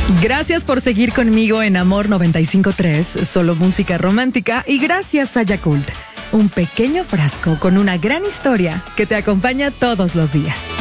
Gracias por seguir conmigo en Amor 95.3, solo música romántica, y gracias a Yakult, un pequeño frasco con una gran historia que te acompaña todos los días.